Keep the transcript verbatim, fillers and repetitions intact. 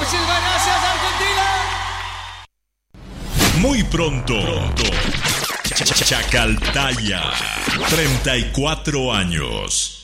Muchísimas gracias, Argentina. Muy pronto, pronto. Chacaltaya, treinta y cuatro años.